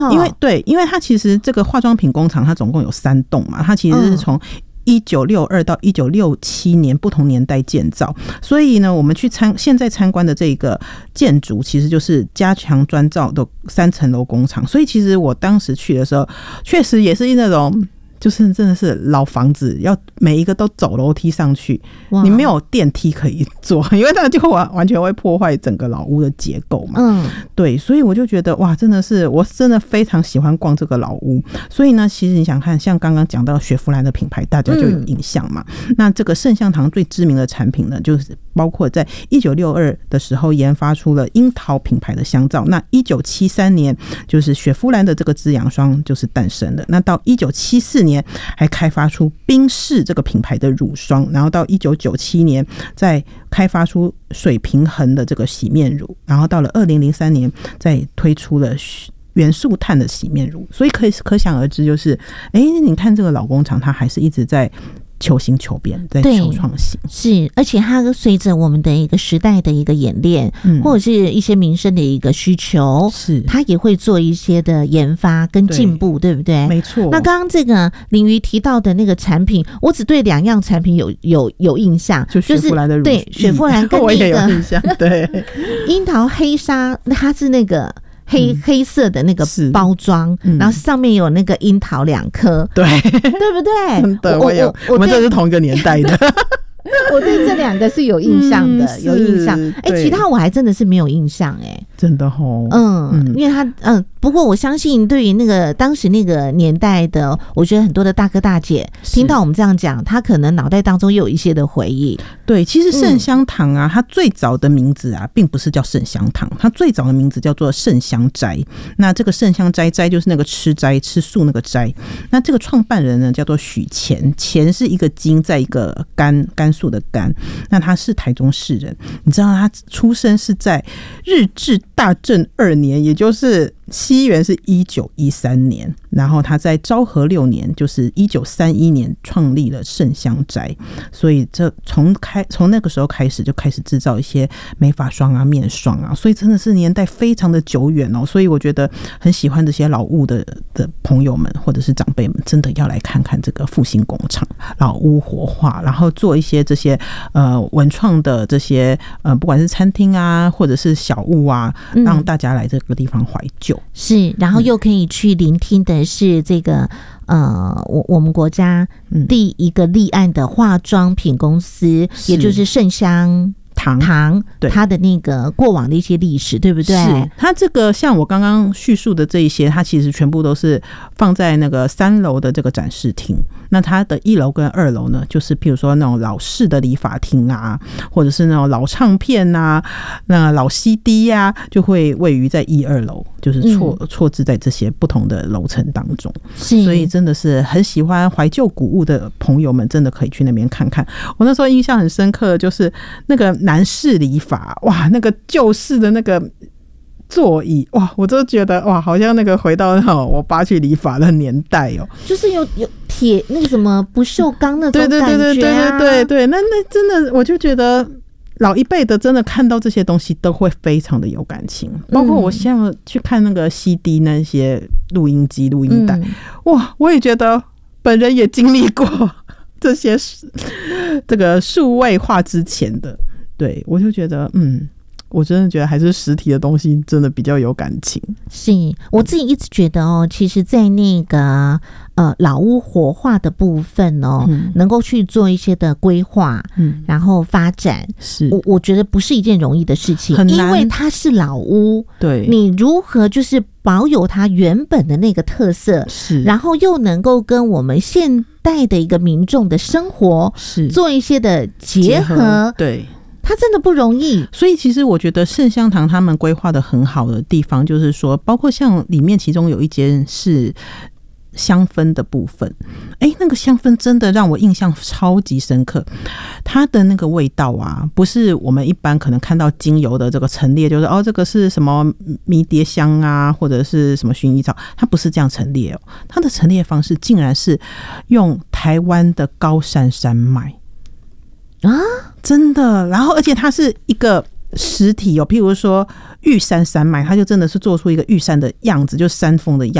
因为它其实这个化妆品工厂它总共有3栋嘛，它其实是从1962到1967年不同年代建造，所以呢，我们去现在参观的这个建筑其实就是加强砖造的3层楼工厂，所以其实我当时去的时候，确实也是那种。就是真的是老房子，要每一个都走楼梯上去，你没有电梯可以坐，因为那就完全会破坏整个老屋的结构嘛。对，所以我就觉得哇，真的是我真的非常喜欢逛这个老屋。所以呢，其实你想看，像刚刚讲到雪佛兰的品牌，大家就有印象嘛。那这个圣香堂最知名的产品呢，就是包括在1962的时候研发出了樱桃品牌的香皂，那1973年就是雪佛兰的这个滋养霜就是诞生了。那到1974年还开发出宾士这个品牌的乳霜，然后到1997年再开发出水平衡的这个洗面乳，然后到了2003年再推出了元素碳的洗面乳。所以可想而知，就是你看这个老工厂，它还是一直在求新求变，在求创新。 是，而且它随着我们的一个时代的一个演练，或者是一些民生的一个需求，是它也会做一些的研发跟进步， 对不对？ 没错。 那刚刚这个林瑜提到的那个产品，我只对2样产品有印象， 就雪佛兰的乳， 对，雪佛兰跟那个我也有印象，对， 樱桃黑沙，它是那个黑色的那个包装，然后上面有那个樱桃2颗， 对， 对不对？ 真的，我们这是同一个年代的。 我对这2个是有印象的，有印象。其他我还真的是没有印象， 真的齁。 因为他不过我相信对于那个当时那个年代的，我觉得很多的大哥大姐听到我们这样讲，他可能脑袋当中又有一些的回忆。 对，其实圣香堂啊，它最早的名字啊，并不是叫圣香堂，它最早的名字叫做圣香斋。那这个圣香斋就是那个吃素那个斋。那这个创办人呢，叫做许乾，乾是一个金，在一个甘肃的甘。那他是台中市人，你知道他出生是在日治大正2年，也就是西元是1913年，然后他在昭和6年，就是1931年创立了圣香斋，所以这从那个时候开始就开始制造一些美发霜啊、面霜啊，所以真的是年代非常的久远哦。所以我觉得很喜欢这些老屋的朋友们或者是长辈们，真的要来看看这个复兴工厂老屋活化，然后做一些这些文创的这些不管是餐厅啊或者是小物啊，让大家来这个地方怀旧。 是，然后又可以去聆听的是这个我们国家第一个立案的化妆品公司，也就是圣香堂，它的那个过往的一些历史，对不对？ 是，它这个像我刚刚叙述的这一些，它其实全部都是放在那个3楼的这个展示厅。那它的1楼跟2楼呢，就是譬如说那种老式的理发厅啊，或者是那种老唱片啊，那老 CD 啊，就会位于在1、2楼，就是错置在这些不同的楼层当中。所以真的是很喜欢怀旧古物的朋友们，真的可以去那边看看。我那时候印象很深刻的就是那个男士理发，哇，那个旧式的那个座椅，哇，我就觉得哇，好像那个回到我爸去理发的年代哦， 就是有铁那个什么不锈钢那种感觉啊， 对，那真的我就觉得老一辈的真的看到这些东西都会非常的有感情，包括我现在去看那个 CD 那些录音机、录音带，哇，我也觉得本人也经历过这些这个数位化之前的，对，我就觉得我真的觉得还是实体的东西真的比较有感情。 是，我自己一直觉得其实在那个老屋活化的部分能够去做一些的规划，然后发展，是我觉得不是一件容易的事情，很难，因为它是老屋，对，你如何就是保有它原本的那个特色，是，然后又能够跟我们现代的一个民众的生活是做一些的结合，对。它真的不容易， 所以其实我觉得圣香堂他们规划的很好的地方，就是说，包括像里面其中有一间是香氛的部分，那个香氛真的让我印象超级深刻。它的那个味道啊，不是我们一般可能看到精油的这个陈列，就是这个是什么迷迭香啊，或者是什么薰衣草，它不是这样陈列哦。它的陈列方式竟然是用台湾的高山山脉啊，真的。然后而且它是一个实体哦，譬如说玉山山脉，它就真的是做出一个玉山的样子，就是山峰的样